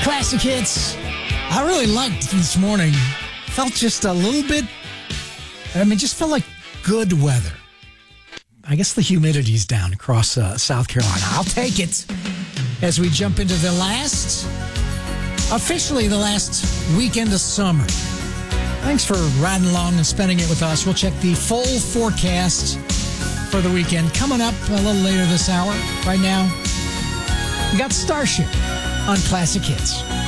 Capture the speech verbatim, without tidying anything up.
Classic hits. I really liked this morning. Felt just a little bit, I mean, just felt like good weather. I guess the humidity's down across uh, South Carolina. I'll take it as we jump into the last, officially the last weekend of summer. Thanks for riding along and spending it with us. We'll check the full forecast for the weekend coming up a little later this hour. Right now, we got Starship on Classic Hits.